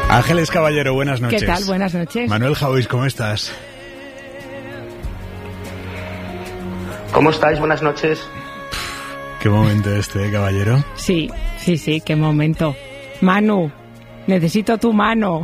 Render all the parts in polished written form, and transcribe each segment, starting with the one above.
Ángeles Caballero, buenas noches. ¿Qué tal? Buenas noches. Manuel Jauis, ¿cómo estás? ¿Cómo estáis? Buenas noches. Qué momento este, caballero. Sí, qué momento. Manu, necesito tu mano.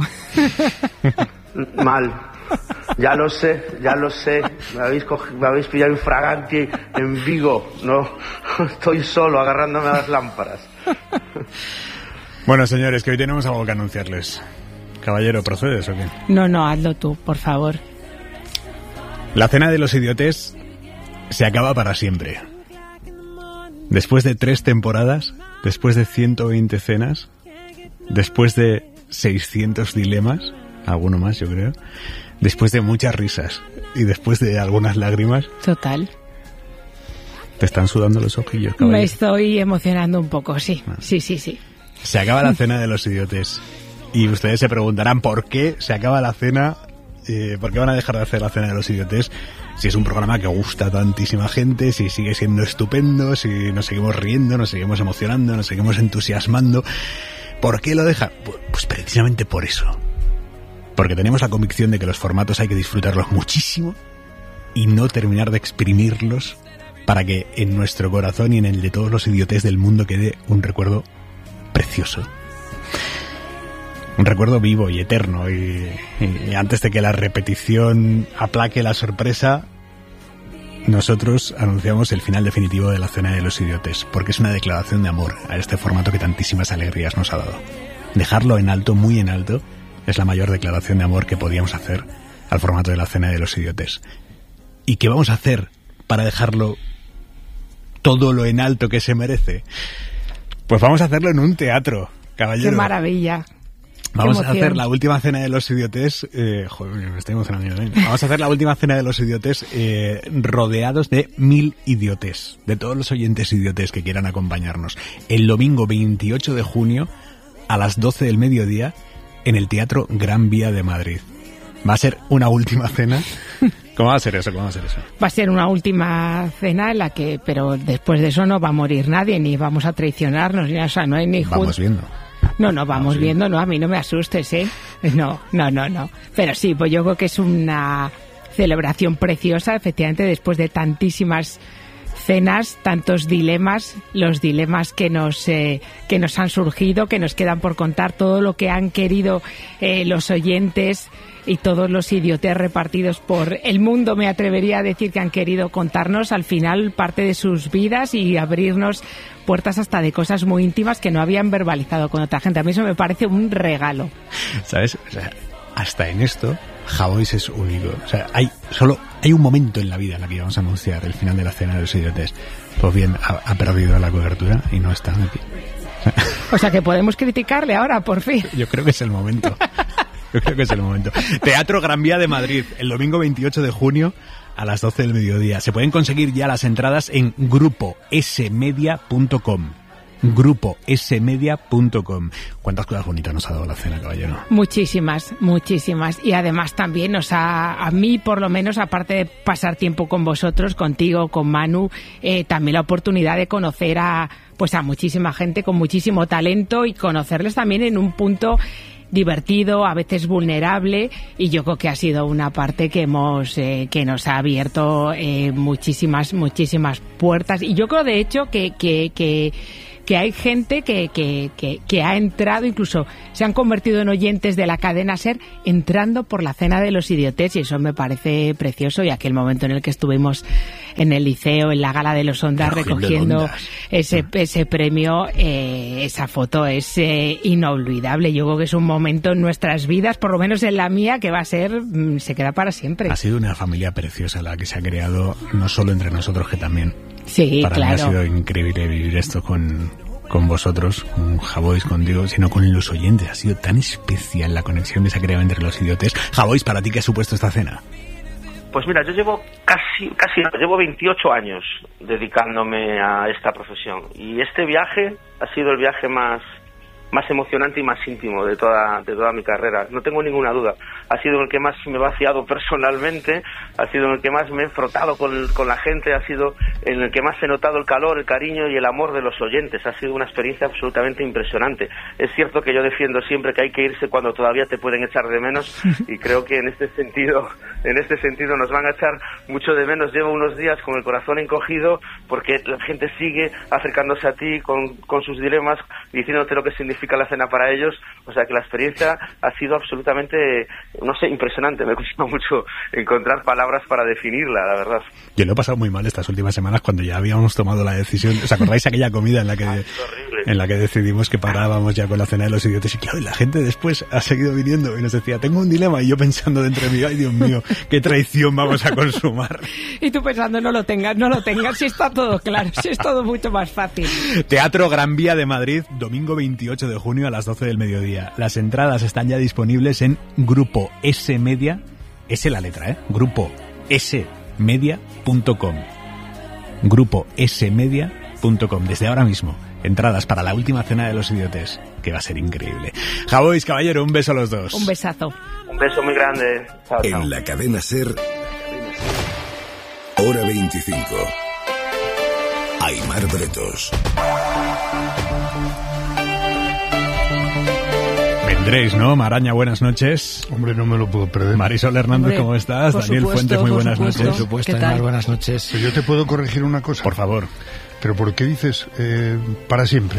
Mal. Ya lo sé. Me habéis pillado infraganti en Vigo. No, estoy solo agarrándome a las lámparas. Bueno, señores, que hoy tenemos algo que anunciarles. Caballero, ¿procedes o qué? No, hazlo tú, por favor. La cena de los idiotes se acaba para siempre. Después de 3 temporadas, después de 120 cenas, después de 600 dilemas, alguno más yo creo, después de muchas risas y después de algunas lágrimas. Total. ¿Te están sudando los ojillos, caballero? Me estoy emocionando un poco, sí. Sí. Se acaba la cena de los idiotes. Y ustedes se preguntarán por qué se acaba la cena, por qué van a dejar de hacer la cena de los idiotes, si es un programa que gusta a tantísima gente, si sigue siendo estupendo, si nos seguimos riendo, nos seguimos emocionando, nos seguimos entusiasmando. ¿Por qué lo dejan? Pues precisamente por eso. Porque tenemos la convicción de que los formatos hay que disfrutarlos muchísimo y no terminar de exprimirlos para que en nuestro corazón y en el de todos los idiotes del mundo quede un recuerdo precioso. Un recuerdo vivo y eterno, y antes de que la repetición aplaque la sorpresa, nosotros anunciamos el final definitivo de la cena de los idiotes, porque es una declaración de amor a este formato que tantísimas alegrías nos ha dado. Dejarlo en alto, muy en alto, es la mayor declaración de amor que podíamos hacer al formato de la cena de los idiotes. ¿Y qué vamos a hacer para dejarlo todo lo en alto que se merece? Pues vamos a hacerlo en un teatro, caballero. ¡Qué maravilla! Vamos a hacer la última cena de los idiotes. Joder, me estoy emocionando. Vamos a hacer la última cena de los idiotes rodeados de 1000 idiotes, de todos los oyentes idiotes que quieran acompañarnos. El domingo 28 de junio a las 12 del mediodía en el Teatro Gran Vía de Madrid. Va a ser una última cena. ¿Cómo va a ser eso? Va a ser una última cena en la que, pero después de eso no va a morir nadie, ni vamos a traicionarnos, o sea, no hay ni... Vamos viendo. No, vamos viendo, no, a mí no me asustes, ¿eh? No. Pero sí, pues yo creo que es una celebración preciosa, efectivamente, después de tantísimas cenas, tantos dilemas, los dilemas que nos han surgido, que nos quedan por contar, todo lo que han querido los oyentes y todos los idiotes repartidos por el mundo, me atrevería a decir, que han querido contarnos al final parte de sus vidas y abrirnos puertas hasta de cosas muy íntimas que no habían verbalizado con otra gente. A mí eso me parece un regalo. ¿Sabes? O sea, hasta en esto, Jauis es único. O sea, hay un momento en la vida en la que vamos a anunciar el final de la cena de los idiotes. Pues bien, ha perdido la cobertura y no está aquí. O sea, que podemos criticarle ahora, por fin. Yo creo que es el momento. Teatro Gran Vía de Madrid, el domingo 28 de junio a las 12 del mediodía. Se pueden conseguir ya las entradas en gruposmedia.com. gruposmedia.com. ¿Cuántas cosas bonitas nos ha dado la cena, caballero? Muchísimas. Y además también a mí por lo menos, aparte de pasar tiempo con vosotros, contigo, con Manu, también la oportunidad de conocer a muchísima gente con muchísimo talento y conocerles también en un punto divertido, a veces vulnerable, y yo creo que ha sido una parte que nos ha abierto muchísimas puertas. Y yo creo, de hecho, que hay gente que ha entrado, incluso se han convertido en oyentes de la cadena SER, entrando por la cena de los idiotes, y eso me parece precioso. Y aquel momento en el que estuvimos en el liceo, en la gala de los Ondas, recogiendo ese premio, esa foto es inolvidable. Yo creo que es un momento en nuestras vidas, por lo menos en la mía, que se queda para siempre. Ha sido una familia preciosa la que se ha creado, no solo entre nosotros, que también. Sí, para claro. mí ha sido increíble vivir esto con vosotros, con Jauis, contigo, sino con los oyentes. Ha sido tan especial la conexión que se ha creado entre los idiotes. Jauis, ¿para ti qué ha supuesto esta cena? Pues mira, yo llevo llevo 28 años dedicándome a esta profesión, y este viaje ha sido el viaje más más emocionante y más íntimo de toda mi carrera. No tengo ninguna duda. Ha sido el que más me he vaciado personalmente, ha sido el que más me he frotado con la gente, ha sido en el que más he notado el calor, el cariño y el amor de los oyentes. Ha sido una experiencia absolutamente impresionante. Es cierto que yo defiendo siempre que hay que irse cuando todavía te pueden echar de menos, y creo que en este sentido nos van a echar mucho de menos. Llevo unos días con el corazón encogido porque la gente sigue acercándose a ti con sus dilemas, diciéndote lo que significa la cena para ellos. O sea que la experiencia ha sido absolutamente, no sé, impresionante. Me cuesta mucho encontrar palabras para definirla, la verdad. Yo lo he pasado muy mal estas últimas semanas cuando ya habíamos tomado la decisión. ¿Os acordáis aquella comida en la que decidimos que parábamos ya con la cena de los idiotas? Y claro, y la gente después ha seguido viniendo y nos decía, tengo un dilema, y yo pensando dentro de mí, ay Dios mío, qué traición vamos a consumar. Y tú pensando, no lo tengas, si está todo claro, si es todo mucho más fácil. Teatro Gran Vía de Madrid, domingo 28 de junio a las 12 del mediodía. Las entradas están ya disponibles en Grupo S Media, S la letra, Grupo smedia.com. Grupo smedia.com, desde ahora mismo. Entradas para la última cena de los idiotes, que va a ser increíble. Javois, caballero, un beso a los dos. Un besazo. Un beso muy grande. Chao, chao. En la cadena SER, hora 25. Aimar Bretos. Vendréis, ¿no? Maraña, buenas noches. Hombre, no me lo puedo perder. Marisol Hernández, ¿cómo estás? Daniel Fuentes, muy buenas noches. Por supuesto, Aimar, buenas noches. Pero yo te puedo corregir una cosa. Por favor. ¿Pero por qué dices para siempre?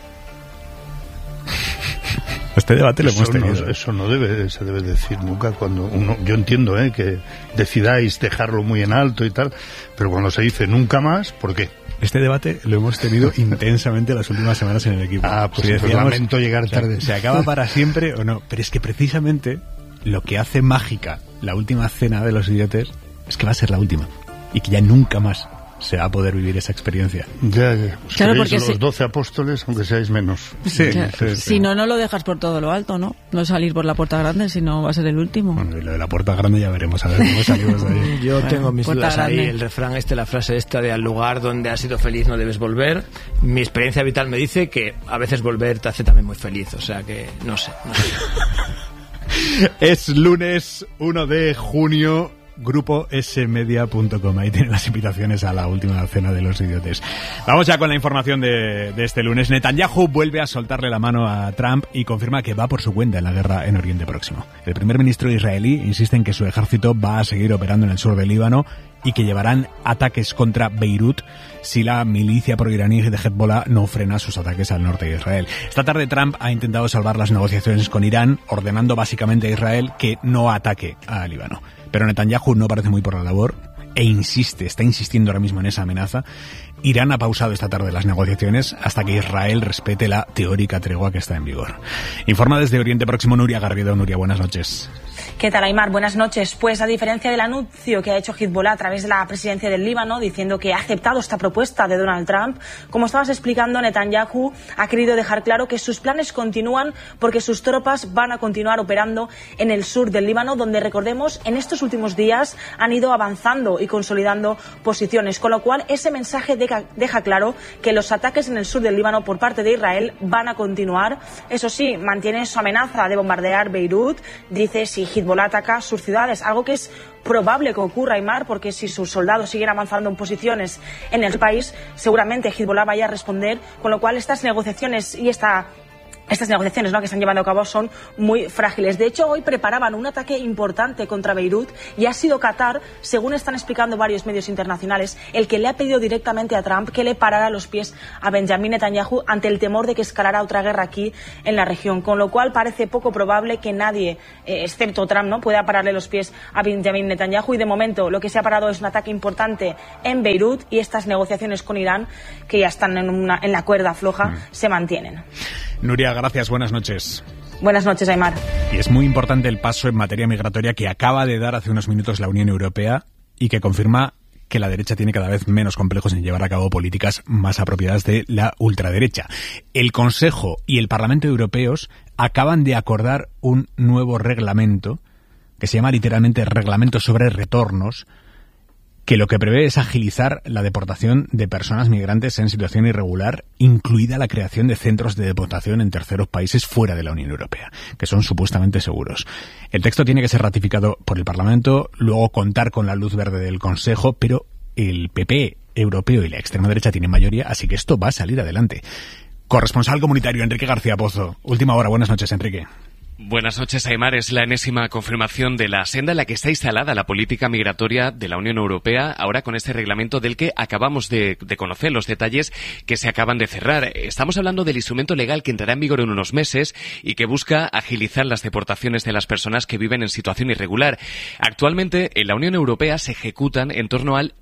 Este debate lo hemos tenido. Eso no se debe decir nunca cuando uno... Yo entiendo que decidáis dejarlo muy en alto y tal, pero cuando se dice nunca más, ¿por qué? Este debate lo hemos tenido intensamente las últimas semanas en el equipo. Pues lamento llegar tarde. ¿Se acaba para siempre o no? Pero es que precisamente lo que hace mágica la última cena de los idiotes es que va a ser la última y que ya nunca más se va a poder vivir esa experiencia. Ya. Claro, porque los 12 apóstoles, aunque seáis menos. Sí. Si no lo dejas por todo lo alto, ¿no? No salir por la puerta grande, sino va a ser el último. Bueno, y lo de la puerta grande ya veremos, a ver cómo salimos de ahí. Yo tengo mis dudas grande. ahí, el refrán la frase esta de al lugar donde has sido feliz no debes volver. Mi experiencia vital me dice que a veces volver te hace también muy feliz, o sea que no sé. Es lunes 1 de junio. Grupo smedia.com, ahí tienen las invitaciones a la última cena de los idiotes. Vamos ya con la información de este lunes. Netanyahu vuelve a soltarle la mano a Trump y confirma que va por su cuenta en la guerra en Oriente Próximo. El primer ministro israelí insiste en que su ejército va a seguir operando en el sur del Líbano y que llevarán ataques contra Beirut si la milicia proiraní de Hezbollah no frena sus ataques al norte de Israel. Esta tarde Trump ha intentado salvar las negociaciones con Irán, ordenando básicamente a Israel que no ataque a Líbano. Pero Netanyahu no parece muy por la labor e está insistiendo ahora mismo en esa amenaza. Irán ha pausado esta tarde las negociaciones hasta que Israel respete la teórica tregua que está en vigor. Informa desde Oriente Próximo Nuria Garrido. Nuria, buenas noches. ¿Qué tal, Aimar? Buenas noches. Pues a diferencia del anuncio que ha hecho Hezbollah a través de la presidencia del Líbano, diciendo que ha aceptado esta propuesta de Donald Trump, como estabas explicando, Netanyahu ha querido dejar claro que sus planes continúan porque sus tropas van a continuar operando en el sur del Líbano, donde, recordemos, en estos últimos días han ido avanzando y consolidando posiciones, con lo cual ese mensaje deja claro que los ataques en el sur del Líbano por parte de Israel van a continuar. Eso sí, mantiene su amenaza de bombardear Beirut. Dice si Hezbollah ataca sus ciudades, algo que es probable que ocurra, Aimar, porque si sus soldados siguen avanzando en posiciones en el país, seguramente Hezbollah vaya a responder, con lo cual estas negociaciones que están llevando a cabo son muy frágiles. De hecho, hoy preparaban un ataque importante contra Beirut y ha sido Qatar, según están explicando varios medios internacionales, el que le ha pedido directamente a Trump que le parara los pies a Benjamin Netanyahu ante el temor de que escalara otra guerra aquí en la región. Con lo cual parece poco probable que nadie, excepto Trump, no pueda pararle los pies a Benjamin Netanyahu. Y de momento lo que se ha parado es un ataque importante en Beirut y estas negociaciones con Irán, que ya están en la cuerda floja, se mantienen. Nuria, gracias, buenas noches. Buenas noches, Aimar. Y es muy importante el paso en materia migratoria que acaba de dar hace unos minutos la Unión Europea y que confirma que la derecha tiene cada vez menos complejos en llevar a cabo políticas más apropiadas de la ultraderecha. El Consejo y el Parlamento Europeos acaban de acordar un nuevo reglamento que se llama literalmente Reglamento sobre Retornos, que lo que prevé es agilizar la deportación de personas migrantes en situación irregular, incluida la creación de centros de deportación en terceros países fuera de la Unión Europea, que son supuestamente seguros. El texto tiene que ser ratificado por el Parlamento, luego contar con la luz verde del Consejo, pero el PP europeo y la extrema derecha tienen mayoría, así que esto va a salir adelante. Corresponsal comunitario Enrique García Pozo. Última hora. Buenas noches, Enrique. Buenas noches, Aimar. Es la enésima confirmación de la senda en la que está instalada la política migratoria de la Unión Europea, ahora con este reglamento del que acabamos de conocer los detalles que se acaban de cerrar. Estamos hablando del instrumento legal que entrará en vigor en unos meses y que busca agilizar las deportaciones de las personas que viven en situación irregular. Actualmente, en la Unión Europea se ejecutan en torno al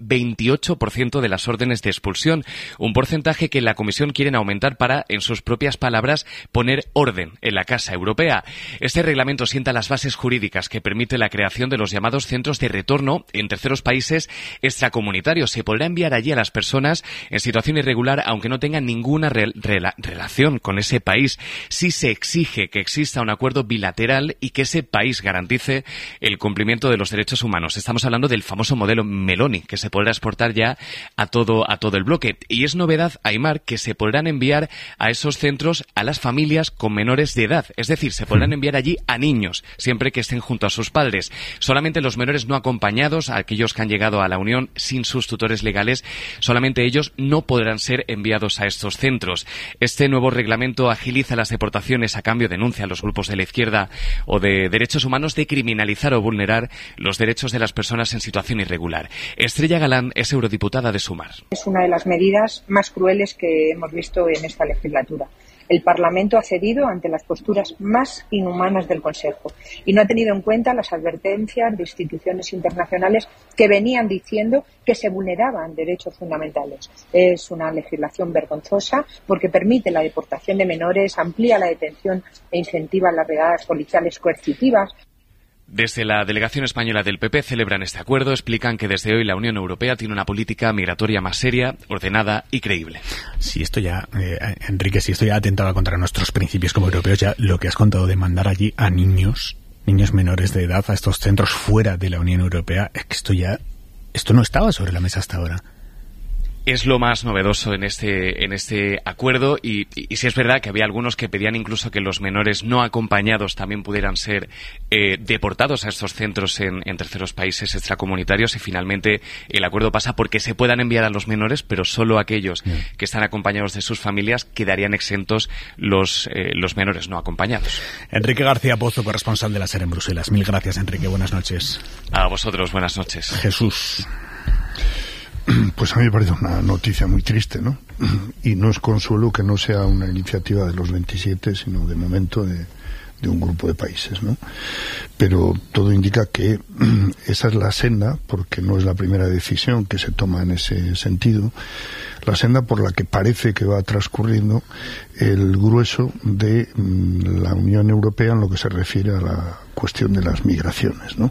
28% de las órdenes de expulsión, un porcentaje que la Comisión quiere aumentar para, en sus propias palabras, poner orden en la Casa Europea. Este reglamento sienta las bases jurídicas que permite la creación de los llamados centros de retorno en terceros países extracomunitarios. Se podrá enviar allí a las personas en situación irregular aunque no tengan ninguna relación con ese país, si se exige que exista un acuerdo bilateral y que ese país garantice el cumplimiento de los derechos humanos. Estamos hablando del famoso modelo Meloni, que se podrá exportar ya a todo el bloque. Y es novedad, Aimar, que se podrán enviar a esos centros a las familias con menores de edad. Es decir, se podrán enviar allí a niños, siempre que estén junto a sus padres. Solamente los menores no acompañados, aquellos que han llegado a la Unión sin sus tutores legales, solamente ellos no podrán ser enviados a estos centros. Este nuevo reglamento agiliza las deportaciones a cambio, denuncia a los grupos de la izquierda o de derechos humanos, de criminalizar o vulnerar los derechos de las personas en situación irregular. Estrella Galán es eurodiputada de Sumar. Es una de las medidas más crueles que hemos visto en esta legislatura. El Parlamento ha cedido ante las posturas más inhumanas del Consejo y no ha tenido en cuenta las advertencias de instituciones internacionales que venían diciendo que se vulneraban derechos fundamentales. Es una legislación vergonzosa porque permite la deportación de menores, amplía la detención e incentiva las redadas policiales coercitivas. Desde la delegación española del PP celebran este acuerdo, explican que desde hoy la Unión Europea tiene una política migratoria más seria, ordenada y creíble. Si esto ya, Enrique, si esto ya atentaba contra nuestros principios como europeos, ya lo que has contado de mandar allí a niños menores de edad a estos centros fuera de la Unión Europea, es que esto no estaba sobre la mesa hasta ahora. Es lo más novedoso en este acuerdo y sí es verdad que había algunos que pedían incluso que los menores no acompañados también pudieran ser deportados a estos centros en terceros países extracomunitarios, y finalmente el acuerdo pasa porque se puedan enviar a los menores, pero solo aquellos que están acompañados de sus familias quedarían exentos los menores no acompañados. Enrique García Pozo, corresponsal de la SER en Bruselas. Mil gracias, Enrique. Buenas noches. A vosotros, buenas noches. Jesús. Pues a mí me parece una noticia muy triste, ¿no? Y no es consuelo que no sea una iniciativa de los 27, sino de momento de un grupo de países, ¿no? Pero todo indica que esa es la senda, porque no es la primera decisión que se toma en ese sentido, la senda por la que parece que va transcurriendo el grueso de la Unión Europea en lo que se refiere a la cuestión de las migraciones, ¿no?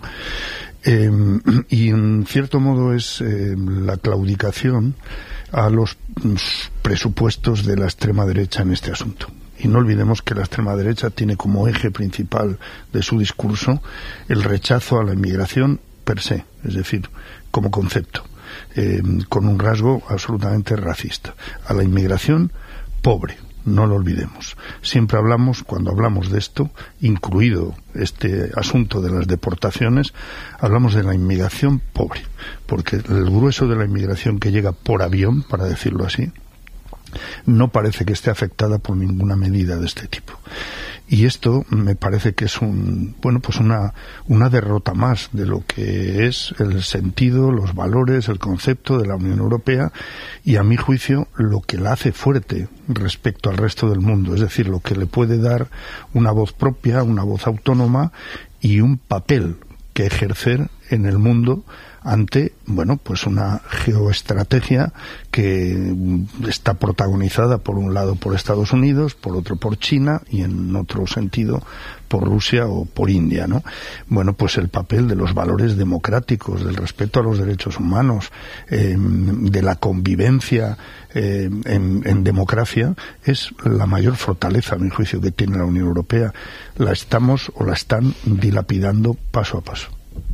Y en cierto modo es la claudicación a los presupuestos de la extrema derecha en este asunto. Y no olvidemos que la extrema derecha tiene como eje principal de su discurso el rechazo a la inmigración per se, es decir, como concepto, con un rasgo absolutamente racista, a la inmigración pobre. No lo olvidemos. Siempre hablamos, cuando hablamos de esto, incluido este asunto de las deportaciones, hablamos de la inmigración pobre, porque el grueso de la inmigración que llega por avión, para decirlo así, no parece que esté afectada por ninguna medida de este tipo. Y esto me parece que es una derrota más de lo que es el sentido, los valores, el concepto de la Unión Europea, y a mi juicio lo que la hace fuerte respecto al resto del mundo, es decir, lo que le puede dar una voz propia, una voz autónoma y un papel que ejercer en el mundo ante, una geoestrategia que está protagonizada por un lado por Estados Unidos, por otro por China y en otro sentido por Rusia o por India, ¿no? El papel de los valores democráticos, del respeto a los derechos humanos, de la convivencia en democracia, es la mayor fortaleza, a mi juicio, que tiene la Unión Europea. La están dilapidando paso a paso.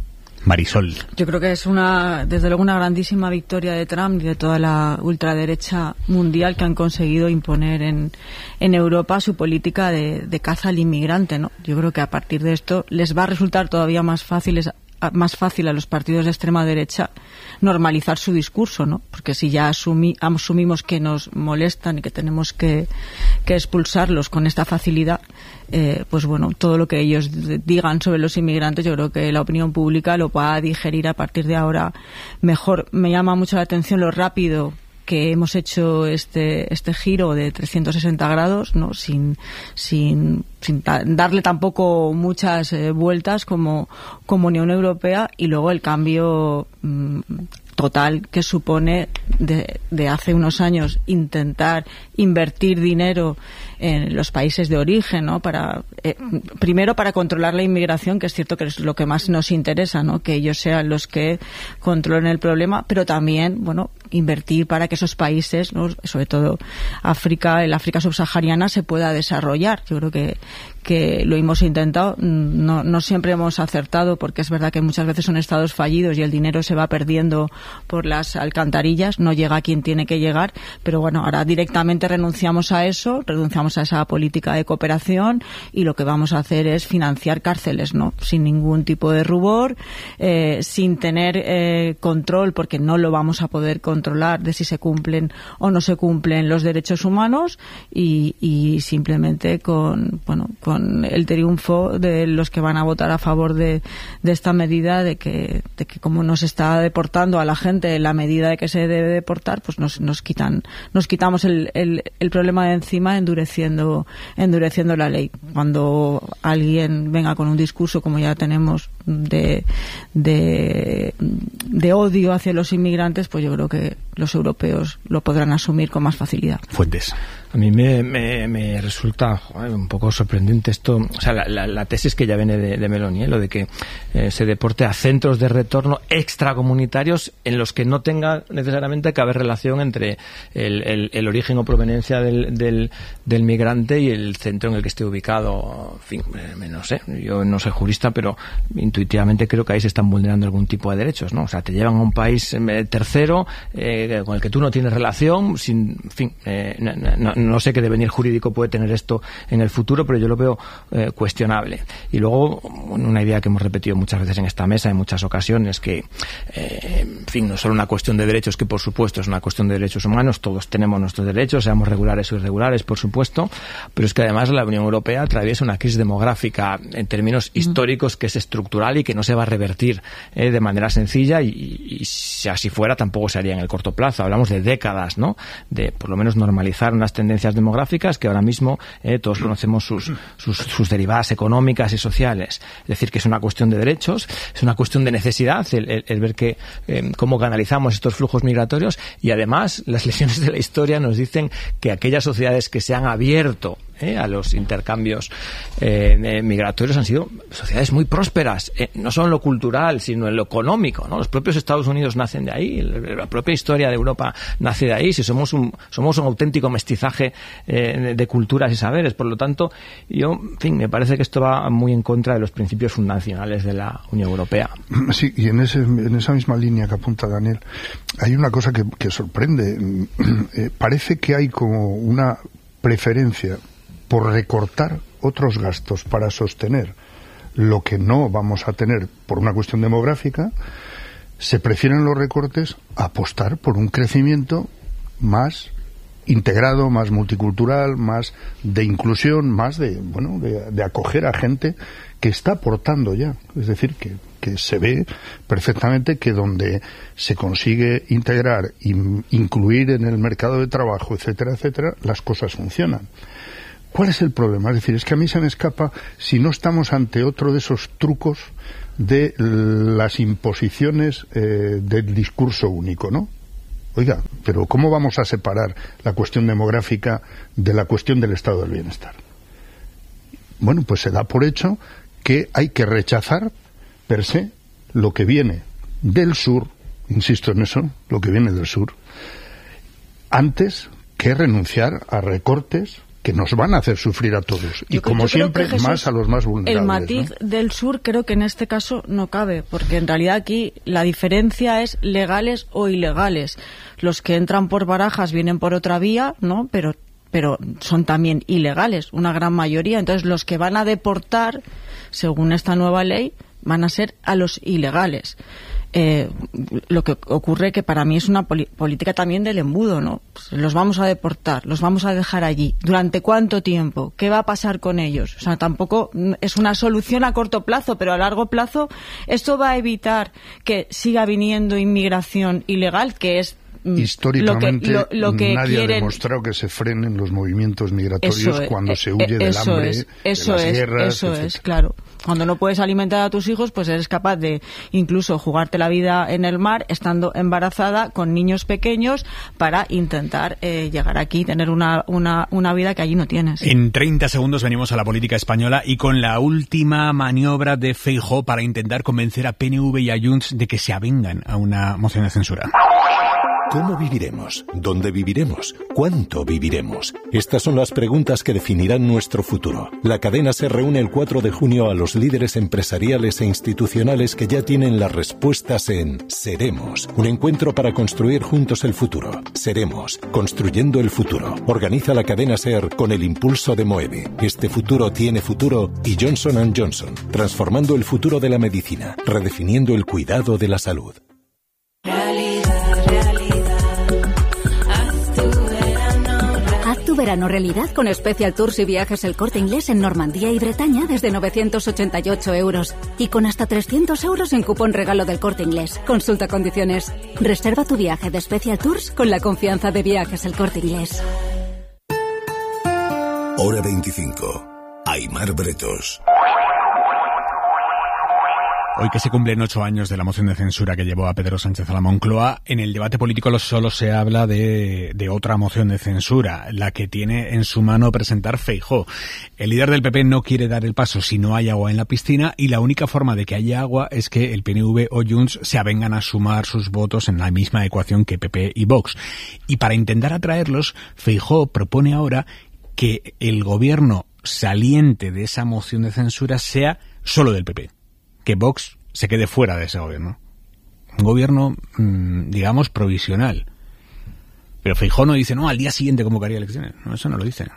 Marisol. Yo creo que es desde luego una grandísima victoria de Trump y de toda la ultraderecha mundial que han conseguido imponer en Europa su política de caza al inmigrante, ¿no? Yo creo que a partir de esto les va a resultar todavía más fácil a los partidos de extrema derecha normalizar su discurso, ¿no? Porque si ya asumimos que nos molestan y que tenemos que expulsarlos con esta facilidad, pues bueno, todo lo que ellos digan sobre los inmigrantes, yo creo que la opinión pública lo va a digerir a partir de ahora mejor. Me llama mucho la atención lo rápido que hemos hecho este giro de 360 grados, ¿no? Sin darle tampoco muchas vueltas como Unión Europea, y luego el cambio total que supone de hace unos años intentar invertir dinero en los países de origen, ¿no? Primero para controlar la inmigración, que es cierto que es lo que más nos interesa, ¿no? Que ellos sean los que controlen el problema, pero también, bueno, invertir para que esos países, ¿no? Sobre todo el África subsahariana, se pueda desarrollar. Yo creo que lo hemos intentado, no siempre hemos acertado, porque es verdad que muchas veces son estados fallidos y el dinero se va perdiendo por las alcantarillas, no llega a quien tiene que llegar, pero bueno, ahora directamente renunciamos a esa política de cooperación, y lo que vamos a hacer es financiar cárceles, ¿no? Sin ningún tipo de rubor, sin tener control, porque no lo vamos a poder controlar de si se cumplen o no se cumplen los derechos humanos, y simplemente con el triunfo de los que van a votar a favor de esta medida, de que como nos está deportando a la gente en la medida de que se debe deportar, pues nos quitamos el problema de encima endureciendo la ley. Cuando alguien venga con un discurso, como ya tenemos, de odio hacia los inmigrantes, pues yo creo que los europeos lo podrán asumir con más facilidad. Fuentes. A mí me resulta un poco sorprendente esto, o sea, la tesis que ya viene de Meloni, lo de que se deporte a centros de retorno extracomunitarios en los que no tenga necesariamente que haber relación entre el origen o proveniencia del migrante y el centro en el que esté ubicado. En fin, no sé, yo no soy jurista, pero intuitivamente creo que ahí se están vulnerando algún tipo de derechos, ¿no? O sea, te llevan a un país tercero con el que tú no tienes relación, no sé qué devenir jurídico puede tener esto en el futuro, pero yo lo veo cuestionable. Y luego, una idea que hemos repetido muchas veces en esta mesa, en muchas ocasiones, que, no es solo una cuestión de derechos, que por supuesto es una cuestión de derechos humanos, todos tenemos nuestros derechos, seamos regulares o irregulares, por supuesto, pero es que además la Unión Europea atraviesa una crisis demográfica en términos históricos que es estructural y que no se va a revertir de manera sencilla, y si así fuera tampoco se haría en el corto plazo. Hablamos de décadas, ¿no? De por lo menos normalizar unas tendencias demográficas que ahora mismo todos conocemos sus derivadas económicas y sociales. Es decir, que es una cuestión de derechos, es una cuestión de necesidad el ver cómo canalizamos estos flujos migratorios, y además las lecciones de la historia nos dicen que aquellas sociedades que se han abierto a los intercambios migratorios han sido sociedades muy prósperas, no solo en lo cultural, sino en lo económico, ¿no? Los propios Estados Unidos nacen de ahí, la propia historia de Europa nace de ahí, si somos un auténtico mestizaje de culturas y saberes. Por lo tanto, me parece que esto va muy en contra de los principios fundacionales de la Unión Europea. Sí, y en esa misma línea que apunta Daniel, hay una cosa que sorprende. Parece que hay como una preferencia por recortar otros gastos para sostener lo que no vamos a tener por una cuestión demográfica. Se prefieren los recortes a apostar por un crecimiento más integrado, más multicultural, más de inclusión, más de acoger a gente que está aportando ya. Es decir, que se ve perfectamente que donde se consigue integrar, incluir en el mercado de trabajo, etcétera, etcétera, las cosas funcionan. ¿Cuál es el problema? Es decir, es que a mí se me escapa si no estamos ante otro de esos trucos de las imposiciones del discurso único, ¿no? Oiga, pero ¿cómo vamos a separar la cuestión demográfica de la cuestión del estado del bienestar? Bueno, pues se da por hecho que hay que rechazar per se lo que viene del sur, insisto en eso, lo que viene del sur, antes que renunciar a recortes que nos van a hacer sufrir a todos. Y como siempre, Jesús, más a los más vulnerables. El matiz, ¿no?, del sur creo que en este caso no cabe, porque en realidad aquí la diferencia es legales o ilegales. Los que entran por Barajas vienen por otra vía, ¿no?, pero son también ilegales, una gran mayoría. Entonces los que van a deportar, según esta nueva ley, van a ser a los ilegales. Lo que ocurre que para mí es una política también del embudo, ¿no? Pues los vamos a deportar, los vamos a dejar allí. ¿Durante cuánto tiempo? ¿Qué va a pasar con ellos? O sea, tampoco es una solución a corto plazo, pero a largo plazo esto va a evitar que siga viniendo inmigración ilegal, que es históricamente lo que nadie quieren... ha demostrado que se frenen los movimientos migratorios cuando se huye del hambre, de las guerras, eso es, claro. Cuando no puedes alimentar a tus hijos, pues eres capaz de incluso jugarte la vida en el mar, estando embarazada con niños pequeños, para intentar llegar aquí y tener una vida que allí no tienes. En 30 segundos venimos a la política española y con la última maniobra de Feijóo para intentar convencer a PNV y a Junts de que se avengan a una moción de censura. ¿Cómo viviremos? ¿Dónde viviremos? ¿Cuánto viviremos? Estas son las preguntas que definirán nuestro futuro. La cadena se reúne el 4 de junio a los líderes empresariales e institucionales que ya tienen las respuestas en Seremos, un encuentro para construir juntos el futuro. Seremos, construyendo el futuro. Organiza la cadena SER con el impulso de Moeve. Este futuro tiene futuro y Johnson & Johnson, transformando el futuro de la medicina, redefiniendo el cuidado de la salud. Tu verano realidad con Special Tours y Viajes El Corte Inglés en Normandía y Bretaña desde 988 euros y con hasta 300 euros en cupón regalo del Corte Inglés. Consulta condiciones. Reserva tu viaje de Special Tours con la confianza de Viajes El Corte Inglés. Hora 25. Aimar Bretos. Hoy que se cumplen 8 años de la moción de censura que llevó a Pedro Sánchez a la Moncloa, en el debate político solo se habla de otra moción de censura, la que tiene en su mano presentar Feijóo. El líder del PP no quiere dar el paso si no hay agua en la piscina y la única forma de que haya agua es que el PNV o Junts se avengan a sumar sus votos en la misma ecuación que PP y Vox. Y para intentar atraerlos, Feijóo propone ahora que el gobierno saliente de esa moción de censura sea solo del PP. Que Vox se quede fuera de ese gobierno. Un gobierno, digamos, provisional. Pero Feijóo no dice, no, al día siguiente convocaría elecciones. No, eso no lo dice.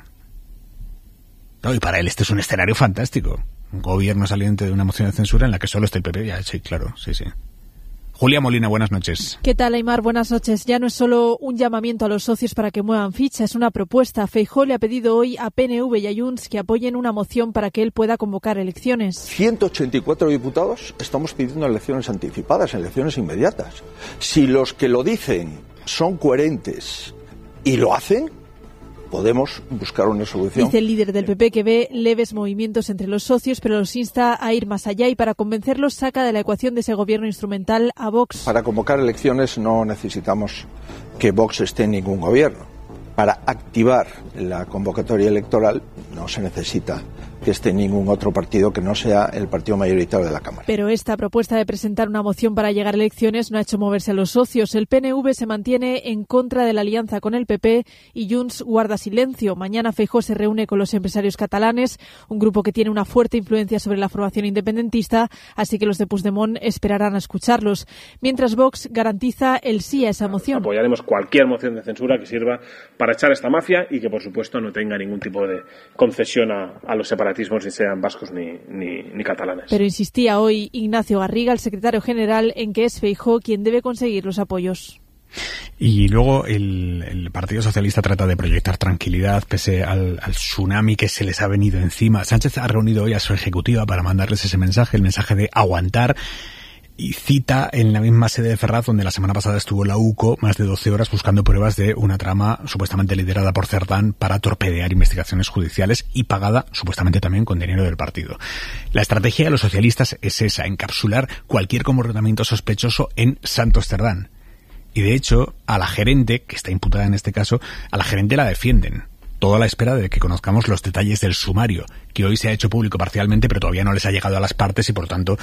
No, y para él este es un escenario fantástico. Un gobierno saliente de una moción de censura en la que solo está el PP. Ya, sí, claro, sí. Julia Molina, buenas noches. ¿Qué tal, Aimar? Buenas noches. Ya no es solo un llamamiento a los socios para que muevan ficha, es una propuesta. Feijóo le ha pedido hoy a PNV y a Junts que apoyen una moción para que él pueda convocar elecciones. 184 diputados estamos pidiendo elecciones anticipadas, elecciones inmediatas. Si los que lo dicen son coherentes y lo hacen, podemos buscar una solución. Dice el líder del PP que ve leves movimientos entre los socios, pero los insta a ir más allá y para convencerlos saca de la ecuación de ese gobierno instrumental a Vox. Para convocar elecciones no necesitamos que Vox esté en ningún gobierno. Para activar la convocatoria electoral no se necesita que esté ningún otro partido que no sea el partido mayoritario de la Cámara. Pero esta propuesta de presentar una moción para llegar a elecciones no ha hecho moverse a los socios. El PNV se mantiene en contra de la alianza con el PP y Junts guarda silencio. Mañana Feijóo se reúne con los empresarios catalanes, un grupo que tiene una fuerte influencia sobre la formación independentista, así que los de Puigdemont esperarán a escucharlos. Mientras Vox garantiza el sí a esa moción. Apoyaremos cualquier moción de censura que sirva para echar esta mafia y que, por supuesto, no tenga ningún tipo de concesión a los separatismos, ni sean vascos ni catalanes. Pero insistía hoy Ignacio Garriga, el secretario general, en que es Feijóo quien debe conseguir los apoyos. Y luego el Partido Socialista trata de proyectar tranquilidad pese al tsunami que se les ha venido encima. Sánchez ha reunido hoy a su ejecutiva para mandarles ese mensaje, el mensaje de aguantar. Y cita en la misma sede de Ferraz, donde la semana pasada estuvo la UCO más de 12 horas buscando pruebas de una trama supuestamente liderada por Cerdán para torpedear investigaciones judiciales y pagada supuestamente también con dinero del partido. La estrategia de los socialistas es esa, encapsular cualquier comportamiento sospechoso en Santos Cerdán. Y de hecho, a la gerente, que está imputada en este caso, a la gerente la defienden. Todo a la espera de que conozcamos los detalles del sumario, que hoy se ha hecho público parcialmente, pero todavía no les ha llegado a las partes y, por tanto,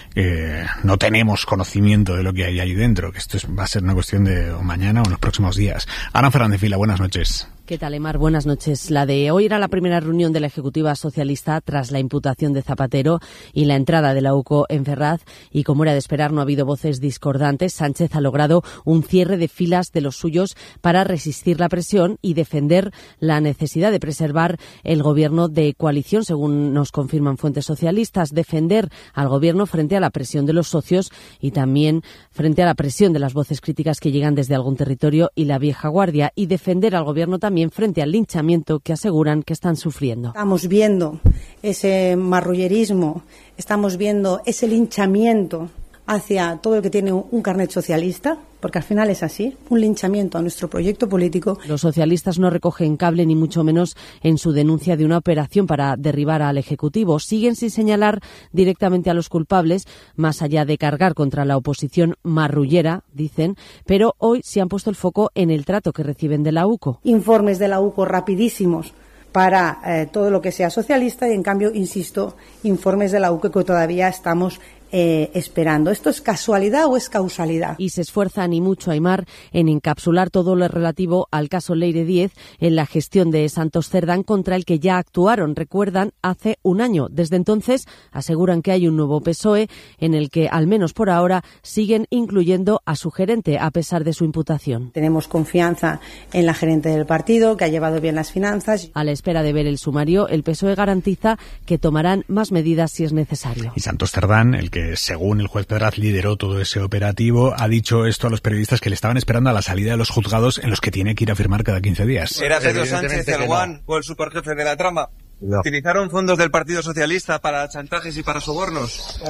no tenemos conocimiento de lo que hay ahí dentro, que esto va a ser una cuestión de mañana o en los próximos días. Ana Fernández Vila, buenas noches. ¿Qué tal, Aimar? Buenas noches. La de hoy era la primera reunión de la Ejecutiva Socialista tras la imputación de Zapatero y la entrada de la UCO en Ferraz. Y como era de esperar, no ha habido voces discordantes. Sánchez ha logrado un cierre de filas de los suyos para resistir la presión y defender la necesidad de preservar el gobierno de coalición, según nos confirman fuentes socialistas. Defender al gobierno frente a la presión de los socios y también frente a la presión de las voces críticas que llegan desde algún territorio y la vieja guardia. Y defender al gobierno también frente al linchamiento que aseguran que están sufriendo. Estamos viendo ese marrullerismo, estamos viendo ese linchamiento hacia todo el que tiene un carnet socialista, porque al final es así, un linchamiento a nuestro proyecto político. Los socialistas no recogen cable ni mucho menos en su denuncia de una operación para derribar al Ejecutivo. Siguen sin señalar directamente a los culpables, más allá de cargar contra la oposición marrullera, dicen, pero hoy sí han puesto el foco en el trato que reciben de la UCO. Informes de la UCO rapidísimos para todo lo que sea socialista y, en cambio, insisto, informes de la UCO que todavía estamos esperando. ¿Esto es casualidad o es causalidad? Y se esfuerzan y mucho, Aimar, en encapsular todo lo relativo al caso Leire Díez en la gestión de Santos Cerdán, contra el que ya actuaron, recuerdan, hace un año. Desde entonces aseguran que hay un nuevo PSOE en el que, al menos por ahora, siguen incluyendo a su gerente a pesar de su imputación. Tenemos confianza en la gerente del partido, que ha llevado bien las finanzas. A la espera de ver el sumario, el PSOE garantiza que tomarán más medidas si es necesario. Y Santos Cerdán, el que según el juez Pedraz lideró todo ese operativo, ha dicho esto a los periodistas que le estaban esperando a la salida de los juzgados en los que tiene que ir a firmar cada 15 días. ¿Era Pedro Sánchez el Juan o el superjefe de la trama? No. ¿Utilizaron fondos del Partido Socialista para chantajes y para sobornos?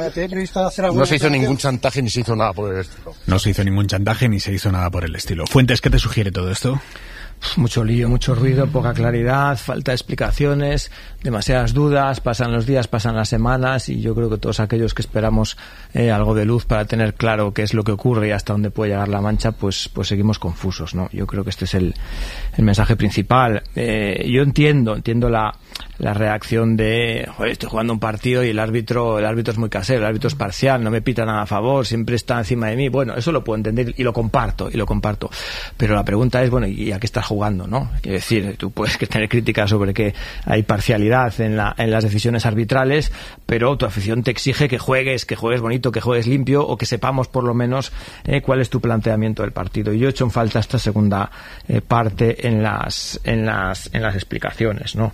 No se hizo ningún chantaje ni se hizo nada por el estilo. No se hizo ningún chantaje ni se hizo nada por el estilo. Fuentes, ¿qué te sugiere todo esto? Mucho lío, mucho ruido, poca claridad, falta de explicaciones, demasiadas dudas, pasan los días, pasan las semanas y yo creo que todos aquellos que esperamos algo de luz para tener claro qué es lo que ocurre y hasta dónde puede llegar la mancha, pues seguimos confusos, ¿no? Yo creo que este es el mensaje principal. Yo entiendo la reacción de, joder, estoy jugando un partido y el árbitro es muy casero, el árbitro es parcial, no me pita nada a favor, siempre está encima de mí. Bueno, eso lo puedo entender y lo comparto. Pero la pregunta es, bueno, ¿y a qué estás jugando, no? Quiero decir, tú puedes tener críticas sobre que hay parcialidad en las decisiones arbitrales, pero tu afición te exige que juegues bonito, que juegues limpio o que sepamos por lo menos cuál es tu planteamiento del partido. Y yo he hecho en falta esta segunda parte en las explicaciones, ¿no?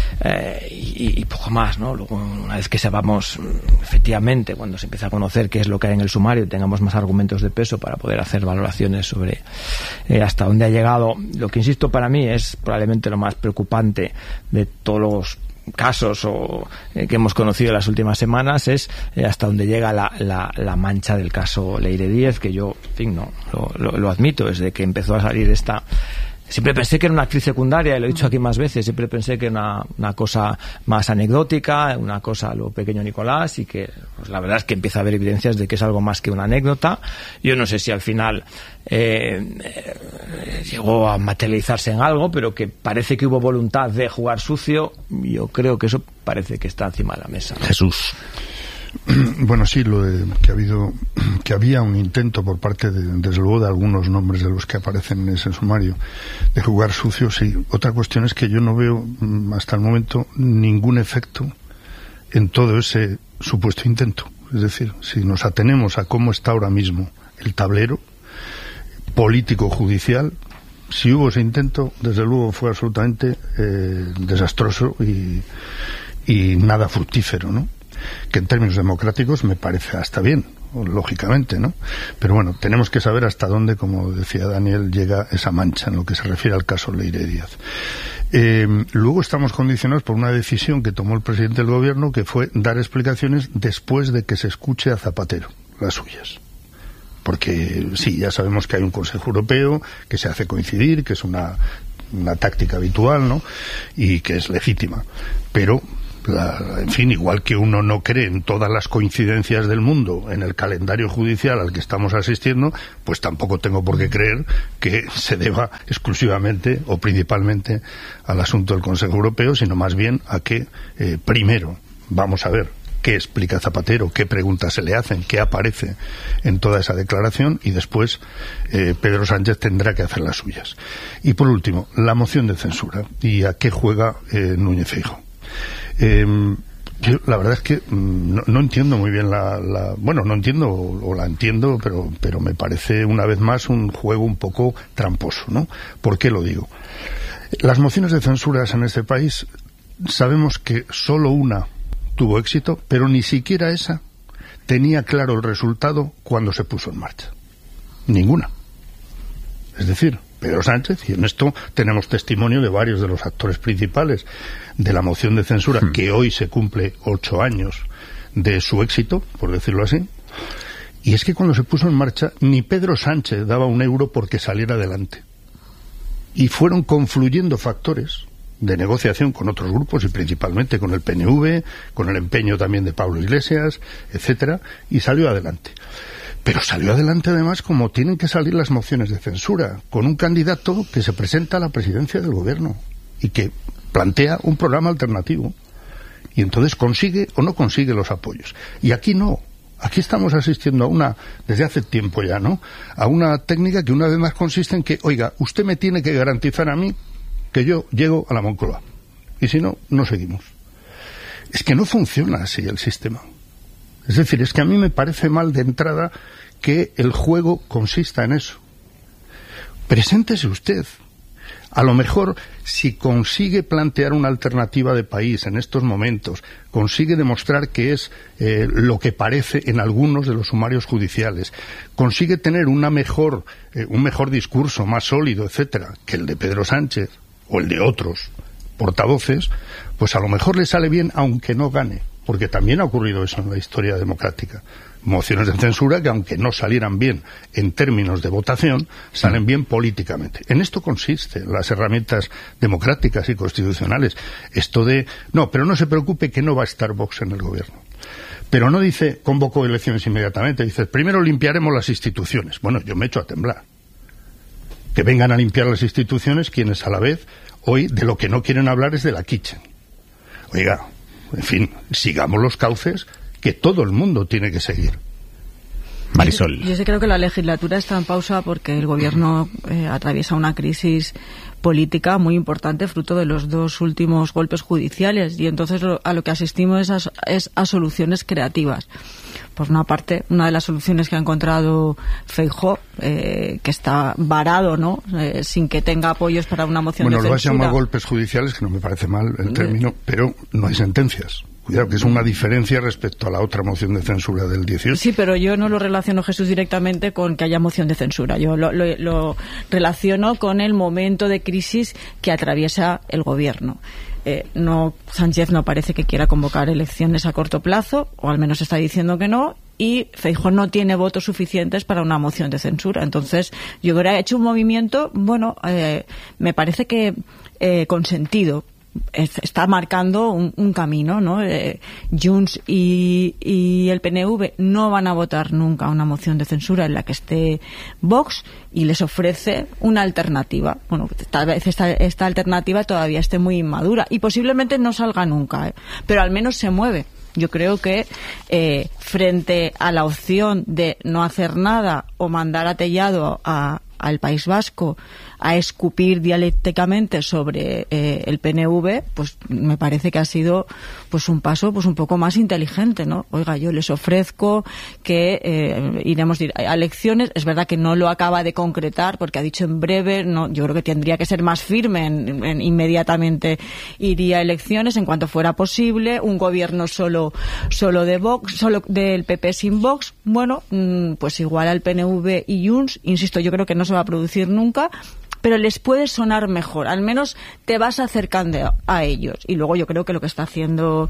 Y poco más, ¿no? Luego, una vez que sepamos efectivamente, cuando se empieza a conocer qué es lo que hay en el sumario, tengamos más argumentos de peso para poder hacer valoraciones sobre hasta dónde ha llegado. Lo que insisto, para mí es probablemente lo más preocupante de todos los casos que hemos conocido en las últimas semanas es hasta dónde llega la mancha del caso Leire Díez, que yo, en fin, no lo admito, desde que empezó a salir esta. Siempre pensé que era una actriz secundaria, y lo he dicho aquí más veces, siempre pensé que era una cosa más anecdótica, una cosa a lo pequeño Nicolás, y que pues, la verdad es que empieza a haber evidencias de que es algo más que una anécdota. Yo no sé si al final llegó a materializarse en algo, pero que parece que hubo voluntad de jugar sucio. Yo creo que eso parece que está encima de la mesa, ¿no? Jesús. Bueno, sí, que había un intento por parte desde luego de algunos nombres de los que aparecen en ese sumario de jugar sucio, sí. Otra cuestión es que yo no veo hasta el momento ningún efecto en todo ese supuesto intento. Es decir, si nos atenemos a cómo está ahora mismo el tablero político-judicial, si hubo ese intento, desde luego fue absolutamente desastroso y nada fructífero, ¿no? Que en términos democráticos me parece hasta bien, lógicamente, ¿no? Pero bueno, tenemos que saber hasta dónde, como decía Daniel, llega esa mancha en lo que se refiere al caso Leire Díaz. Luego estamos condicionados por una decisión que tomó el presidente del gobierno, que fue dar explicaciones después de que se escuche a Zapatero, las suyas. Porque sí, ya sabemos que hay un Consejo Europeo que se hace coincidir, que es una táctica habitual, ¿no? Y que es legítima. Pero en fin, igual que uno no cree en todas las coincidencias del mundo en el calendario judicial al que estamos asistiendo, pues tampoco tengo por qué creer que se deba exclusivamente o principalmente al asunto del Consejo Europeo, sino más bien a que primero vamos a ver qué explica Zapatero, qué preguntas se le hacen, qué aparece en toda esa declaración, y después Pedro Sánchez tendrá que hacer las suyas. Y por último, la moción de censura y a qué juega Núñez Feijóo. Yo, la verdad es que no entiendo muy bien bueno, no entiendo, o la entiendo, pero me parece una vez más un juego un poco tramposo, ¿no? ¿Por qué lo digo? Las mociones de censura en este país, sabemos que solo una tuvo éxito, pero ni siquiera esa tenía claro el resultado cuando se puso en marcha. Ninguna. Es decir, Pedro Sánchez, y en esto tenemos testimonio de varios de los actores principales de la moción de censura, que hoy se cumple 8 años de su éxito, por decirlo así, y es que cuando se puso en marcha ni Pedro Sánchez daba un euro porque saliera adelante. Y fueron confluyendo factores de negociación con otros grupos, y principalmente con el PNV, con el empeño también de Pablo Iglesias, etcétera, y salió adelante. Pero salió adelante además como tienen que salir las mociones de censura, con un candidato que se presenta a la presidencia del gobierno y que plantea un programa alternativo, y entonces consigue o no consigue los apoyos. Y aquí no. Aquí estamos asistiendo desde hace tiempo ya, ¿no?, a una técnica que una vez más consiste en que, oiga, usted me tiene que garantizar a mí que yo llego a la Moncloa, y si no, no seguimos. Es que no funciona así el sistema. Es decir, es que a mí me parece mal de entrada que el juego consista en eso. Preséntese usted. A lo mejor, si consigue plantear una alternativa de país en estos momentos, consigue demostrar que es lo que parece en algunos de los sumarios judiciales, consigue tener un mejor discurso, más sólido, etcétera, que el de Pedro Sánchez o el de otros portavoces, pues a lo mejor le sale bien aunque no gane, porque también ha ocurrido eso en la historia democrática. Mociones de censura que, aunque no salieran bien en términos de votación, salen bien políticamente. En esto consiste las herramientas democráticas y constitucionales. Esto de, no, pero no se preocupe que no va a estar Vox en el gobierno. Pero no dice, convocó elecciones inmediatamente, dice, primero limpiaremos las instituciones. Bueno, yo me echo a temblar. Que vengan a limpiar las instituciones quienes a la vez, hoy, de lo que no quieren hablar es de la kitchen. Oiga, en fin, sigamos los cauces que todo el mundo tiene que seguir. Marisol. Yo sí creo que la legislatura está en pausa porque el gobierno atraviesa una crisis política muy importante fruto de los 2 últimos golpes judiciales, y entonces a lo que asistimos es a soluciones creativas. Por una parte, una de las soluciones que ha encontrado Feijóo, que está varado, ¿no?, sin que tenga apoyos para una moción de censura. Bueno, lo has llamado golpes judiciales, que no me parece mal el término, pero no hay sentencias. Cuidado, que es una diferencia respecto a la otra moción de censura del 18. Sí, pero yo no lo relaciono, Jesús, directamente con que haya moción de censura. Yo lo relaciono con el momento de crisis que atraviesa el gobierno. Sánchez no parece que quiera convocar elecciones a corto plazo, o al menos está diciendo que no, y Feijóo no tiene votos suficientes para una moción de censura. Entonces, yo creo que ha hecho un movimiento, bueno, me parece que con sentido. Está marcando un camino, ¿no? Junts y el PNV no van a votar nunca una moción de censura en la que esté Vox, y les ofrece una alternativa. Bueno, tal vez esta alternativa todavía esté muy inmadura y posiblemente no salga nunca, pero al menos se mueve. Yo creo que frente a la opción de no hacer nada o mandar a Tellado al País Vasco a escupir dialécticamente sobre el PNV, pues me parece que ha sido pues un paso pues un poco más inteligente, ¿no? Oiga, yo les ofrezco que iremos a elecciones. Es verdad que no lo acaba de concretar porque ha dicho en breve, no, yo creo que tendría que ser más firme en inmediatamente iría a elecciones en cuanto fuera posible, un gobierno solo de Vox, solo del PP sin Vox. Bueno, pues igual al PNV y Junts, insisto, yo creo que no se va a producir nunca, pero les puede sonar mejor, al menos te vas acercando a ellos. Y luego yo creo que lo que está haciendo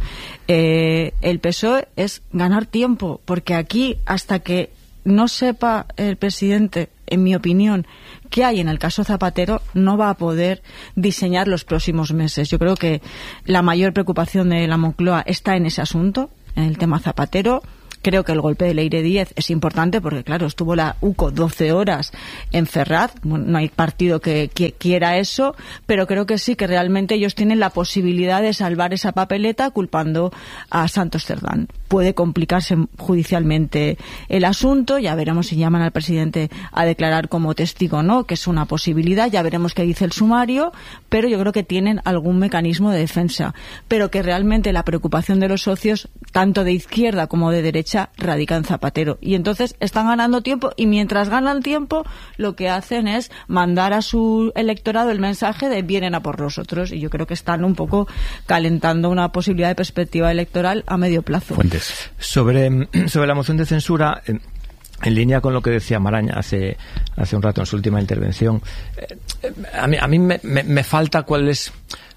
el PSOE es ganar tiempo, porque aquí, hasta que no sepa el presidente, en mi opinión, qué hay en el caso Zapatero, no va a poder diseñar los próximos meses. Yo creo que la mayor preocupación de la Moncloa está en ese asunto, en el tema Zapatero. Creo que el golpe de Leire Díez es importante porque, claro, estuvo la UCO 12 horas en Ferraz. No hay partido que quiera eso, pero creo que sí, que realmente ellos tienen la posibilidad de salvar esa papeleta culpando a Santos Cerdán. Puede complicarse judicialmente el asunto. Ya veremos si llaman al presidente a declarar como testigo o no, que es una posibilidad. Ya veremos qué dice el sumario, pero yo creo que tienen algún mecanismo de defensa. Pero que realmente la preocupación de los socios, tanto de izquierda como de derecha, radica en Zapatero. Y entonces están ganando tiempo, y mientras ganan tiempo, lo que hacen es mandar a su electorado el mensaje de vienen a por nosotros. Y yo creo que están un poco calentando una posibilidad de perspectiva electoral a medio plazo. Fuentes. Sobre la moción de censura, en línea con lo que decía Maraña hace un rato en su última intervención, a mí me falta cuál es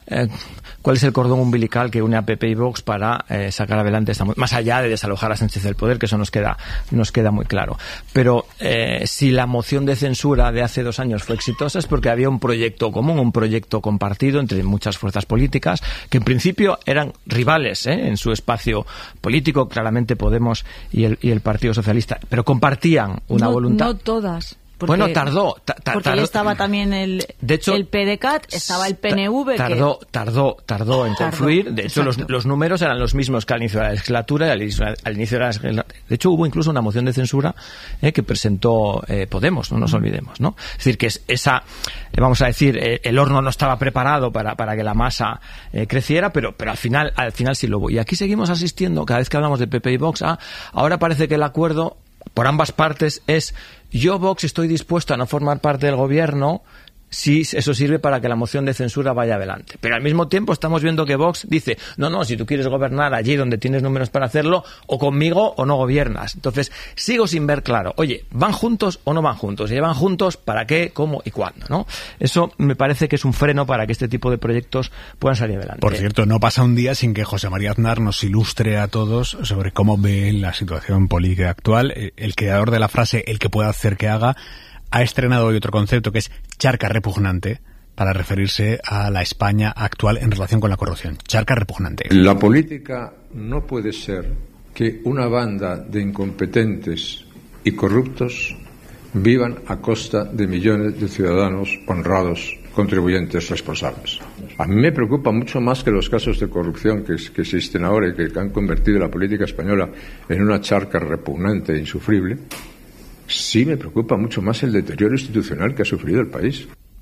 el cordón umbilical que une a PP y Vox para sacar adelante esta, más allá de desalojar a Sánchez del poder, que eso nos queda muy claro. Pero si la moción de censura de hace 2 años fue exitosa, es porque había un proyecto común, un proyecto compartido entre muchas fuerzas políticas que en principio eran rivales en su espacio político, claramente Podemos y el Partido Socialista, pero compartían una voluntad. No todas. Porque, bueno, tardó. Porque ahí estaba también el PDeCAT, estaba el PNV. Tardó en confluir. De hecho, los números eran los mismos que al inicio de la legislatura. De hecho, hubo incluso una moción de censura que presentó Podemos, no nos olvidemos, ¿no? Es decir, que vamos a decir, el horno no estaba preparado para que la masa creciera, pero al final sí lo hubo. Y aquí seguimos asistiendo, cada vez que hablamos de PP y Vox, ahora parece que el acuerdo por ambas partes es: yo, Vox, estoy dispuesto a no formar parte del gobierno si eso sirve para que la moción de censura vaya adelante. Pero al mismo tiempo estamos viendo que Vox dice, no, si tú quieres gobernar allí donde tienes números para hacerlo, o conmigo o no gobiernas. Entonces, sigo sin ver claro, oye, ¿van juntos o no van juntos? Si van juntos, ¿para qué, cómo y cuándo? ¿No? Eso me parece que es un freno para que este tipo de proyectos puedan salir adelante. Por cierto, no pasa un día sin que José María Aznar nos ilustre a todos sobre cómo ve la situación política actual. El creador de la frase, el que pueda hacer que haga, ha estrenado hoy otro concepto que es charca repugnante para referirse a la España actual en relación con la corrupción. Charca repugnante. La política no puede ser que una banda de incompetentes y corruptos vivan a costa de millones de ciudadanos honrados, contribuyentes responsables. A mí me preocupa mucho más que los casos de corrupción que existen ahora y que han convertido la política española en una charca repugnante e insufrible. Sí me preocupa mucho más el deterioro institucional que ha sufrido el país.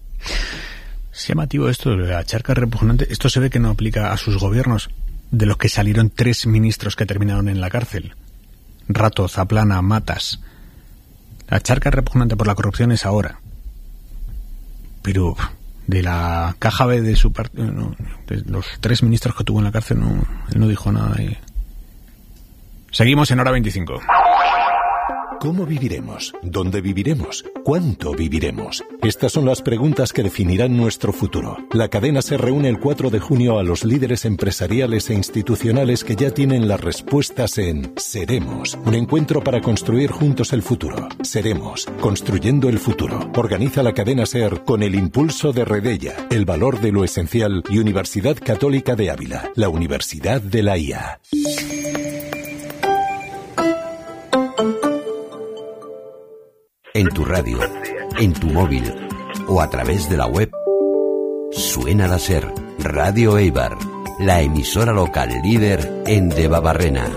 Es llamativo esto de la charca repugnante. Esto se ve que no aplica a sus gobiernos, de los que salieron 3 ministros que terminaron en la cárcel: Rato, Zaplana, Matas. La charca repugnante por la corrupción es ahora. Pero de la caja B de su partido, de los 3 ministros que tuvo en la cárcel, él no dijo nada. Seguimos en Hora 25. ¿Cómo viviremos? ¿Dónde viviremos? ¿Cuánto viviremos? Estas son las preguntas que definirán nuestro futuro. La cadena SER reúne el 4 de junio a los líderes empresariales e institucionales que ya tienen las respuestas en Seremos, un encuentro para construir juntos el futuro. Seremos, construyendo el futuro. Organiza la cadena SER con el impulso de Redella, el valor de lo esencial y Universidad Católica de Ávila, la Universidad de la IA. En tu radio, en tu móvil o a través de la web, suena la SER, Radio Eibar, la emisora local líder en Debabarrena.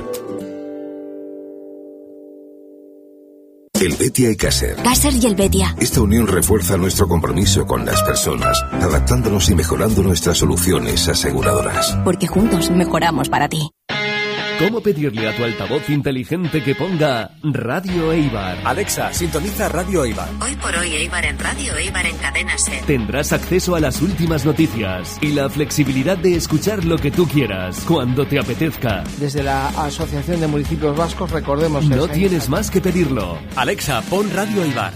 El Betia y Caser. Caser y el Betia. Esta unión refuerza nuestro compromiso con las personas, adaptándonos y mejorando nuestras soluciones aseguradoras. Porque juntos mejoramos para ti. ¿Cómo pedirle a tu altavoz inteligente que ponga Radio Eibar? Alexa, sintoniza Radio Eibar. Hoy por hoy Eibar en Radio Eibar en Cadena SER. Tendrás acceso a las últimas noticias y la flexibilidad de escuchar lo que tú quieras, cuando te apetezca. Desde la Asociación de Municipios Vascos, recordemos... No tienes más que pedirlo. Alexa, pon Radio Eibar.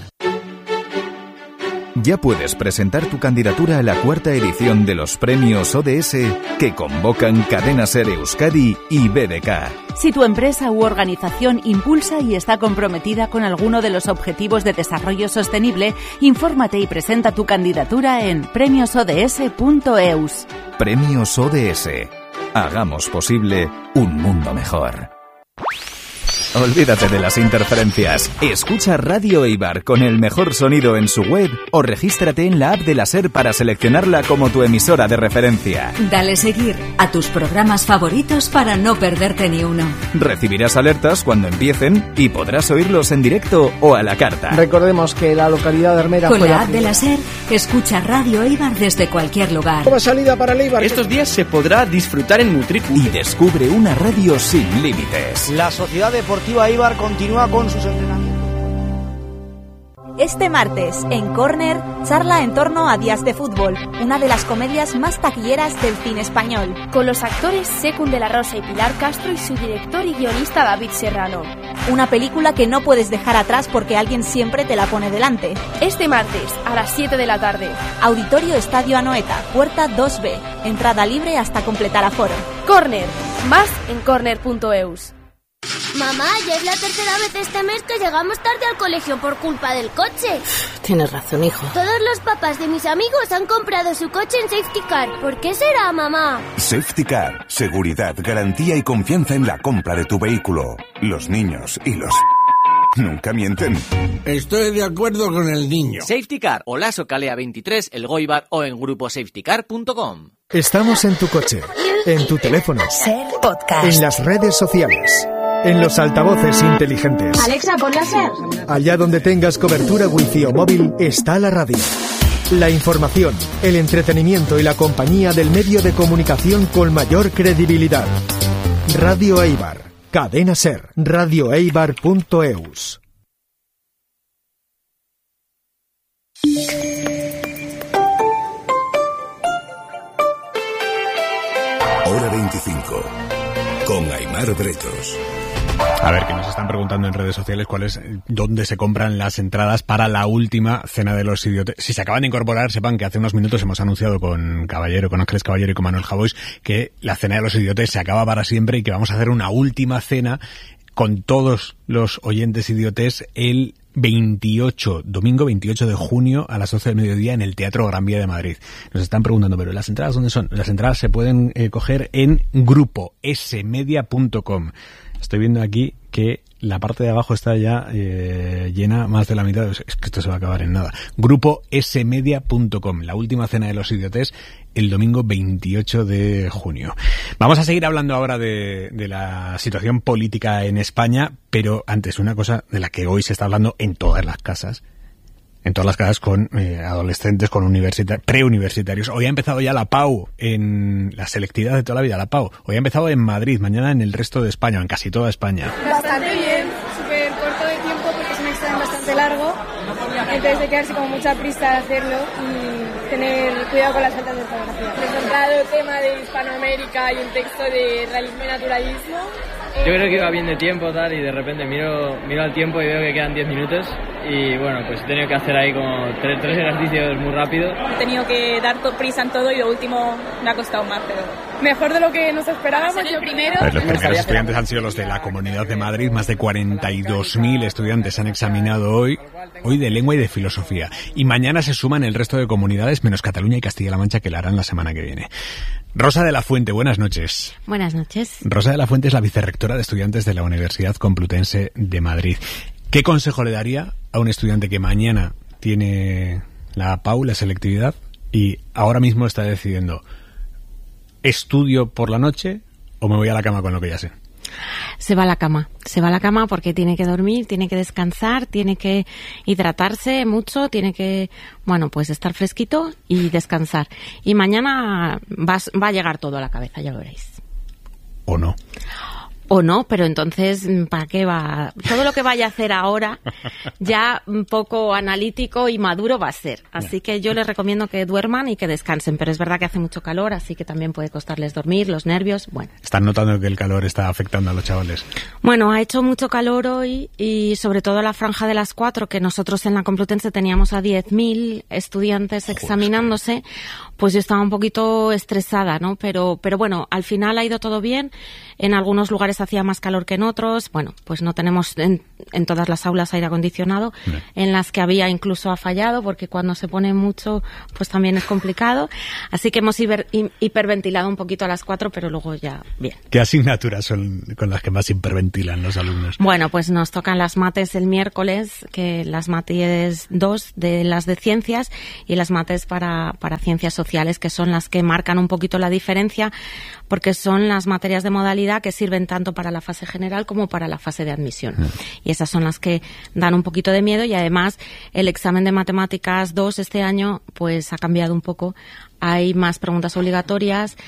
Ya puedes presentar tu candidatura a la 4ª edición de los premios ODS que convocan Cadena SER Euskadi y BDK. Si tu empresa u organización impulsa y está comprometida con alguno de los objetivos de desarrollo sostenible, infórmate y presenta tu candidatura en premiosods.eus. Premios ODS. Hagamos posible un mundo mejor. Olvídate de las interferencias. Escucha Radio Eibar con el mejor sonido en su web o regístrate en la app de la SER para seleccionarla como tu emisora de referencia. Dale seguir a tus programas favoritos para no perderte ni uno. Recibirás alertas cuando empiecen y podrás oírlos en directo o a la carta. Recordemos que la localidad de Hermera Con fue la app de la SER, escucha Radio Eibar desde cualquier lugar. Nueva salida para el Eibar. Estos días se podrá disfrutar en Mutriku. Y descubre una radio sin límites. La Sociedad Deportiva Eibar continúa con sus entrenamientos. Este martes, en Corner, charla en torno a Días de Fútbol, una de las comedias más taquilleras del cine español. Con los actores Secund de la Rosa y Pilar Castro y su director y guionista David Serrano. Una película que no puedes dejar atrás porque alguien siempre te la pone delante. Este martes, a las 7 de la tarde. Auditorio Estadio Anoeta, puerta 2B. Entrada libre hasta completar aforo. Corner, más en corner.eus. Mamá, ya es la tercera vez este mes que llegamos tarde al colegio por culpa del coche. Tienes razón, hijo. Todos los papás de mis amigos han comprado su coche en Safety Car. ¿Por qué será, mamá? Safety Car. Seguridad, garantía y confianza en la compra de tu vehículo. Los niños y los... nunca mienten. Estoy de acuerdo con el niño. Safety Car, Olaso Calea 23, El Goibar o en gruposafetycar.com. Estamos en tu coche, en tu teléfono, SER Podcast, en las redes sociales, en los altavoces inteligentes. Alexa, ponla SER. Allá donde tengas cobertura wifi o móvil está la radio. La información, el entretenimiento y la compañía del medio de comunicación con mayor credibilidad. Radio Eibar, Cadena SER, radioeibar.eus. Hora 25, con Aimar Bretos. A ver, que nos están preguntando en redes sociales dónde se compran las entradas para la última Cena de los Idiotes. Si se acaban de incorporar, sepan que hace unos minutos hemos anunciado con Ángeles Caballero y con Manuel Javois que la Cena de los Idiotes se acaba para siempre y que vamos a hacer una última cena con todos los oyentes idiotes el domingo 28 de junio a las 12 del mediodía en el Teatro Gran Vía de Madrid. Nos están preguntando, ¿pero las entradas dónde son? Las entradas se pueden coger en gruposmedia.com. Estoy viendo aquí que la parte de abajo está ya llena más de la mitad. Es que esto se va a acabar en nada. gruposmedia.com. La última Cena de los Idiotes el domingo 28 de junio. Vamos a seguir hablando ahora de la situación política en España, pero antes una cosa de la que hoy se está hablando en todas las casas. En todas las casas con adolescentes, con preuniversitarios. Hoy ha empezado ya la PAU, en la selectividad de toda la vida, la PAU. Hoy ha empezado en Madrid, mañana en el resto de España, en casi toda España. Bastante bien, súper corto de tiempo porque es un examen bastante largo. Entonces hay que darse como mucha prisa de hacerlo y tener cuidado con las faltas de ortografía. He encontrado tema de Hispanoamérica y un texto de realismo y naturalismo. Yo creo que iba bien de tiempo tal y de repente miro al tiempo y veo que quedan 10 minutos y bueno, pues he tenido que hacer ahí como tres ejercicios muy rápido. He tenido que dar prisa en todo y lo último me ha costado más, pero mejor de lo que nos esperábamos. Yo primero. Los primeros estudiantes han sido los de la Comunidad de Madrid. Más de 42.000 estudiantes han examinado hoy de lengua y de filosofía. Y mañana se suman el resto de comunidades, menos Cataluña y Castilla-La Mancha, que la harán la semana que viene. Rosa de la Fuente, buenas noches. Buenas noches. Rosa de la Fuente es la vicerrectora de estudiantes de la Universidad Complutense de Madrid. ¿Qué consejo le daría a un estudiante que mañana tiene la PAU, la selectividad, y ahora mismo está decidiendo, ¿estudio por la noche o me voy a la cama con lo que ya sé? Se va a la cama porque tiene que dormir, tiene que descansar, tiene que hidratarse mucho, tiene que, pues estar fresquito y descansar. Y mañana va a llegar todo a la cabeza, ya lo veréis. ¿O no? O no, pero entonces, ¿para qué va? Todo lo que vaya a hacer ahora, ya un poco analítico y maduro va a ser. Así que yo les recomiendo que duerman y que descansen. Pero es verdad que hace mucho calor, así que también puede costarles dormir, los nervios, ¿Están notando que el calor está afectando a los chavales? Ha hecho mucho calor hoy y sobre todo la franja de las 4, que nosotros en la Complutense teníamos a 10.000 estudiantes examinándose, pues yo estaba un poquito estresada, ¿no? Pero bueno, al final ha ido todo bien. En algunos lugares hacía más calor que en otros. Bueno, pues no tenemos en todas las aulas aire acondicionado. En las que había incluso ha fallado, porque cuando se pone mucho, pues también es complicado. Así que hemos hiperventilado un poquito a las 4, pero luego ya bien. ¿Qué asignaturas son con las que más hiperventilan los alumnos? Bueno, pues nos tocan las mates el miércoles, que las mates 2 de las de ciencias y las mates para ciencias sociales, que son las que marcan un poquito la diferencia, porque son las materias de modalidad que sirven tanto para la fase general como para la fase de admisión. Y esas son las que dan un poquito de miedo, y además el examen de matemáticas 2 este año pues ha cambiado un poco. Hay más preguntas obligatorias,